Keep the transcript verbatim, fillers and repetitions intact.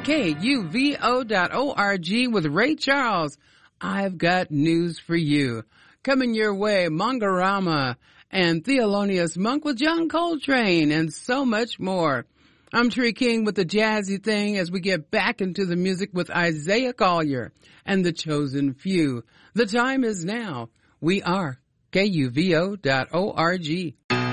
K U V O dot org with Ray Charles. I've got news for you. Coming your way, Mongarama and Thelonious Monk with John Coltrane and so much more. I'm Tree King with the jazzy thing as we get back into the music with Isaiah Collier and the Chosen Few. The time is now. We are K U V O dot org.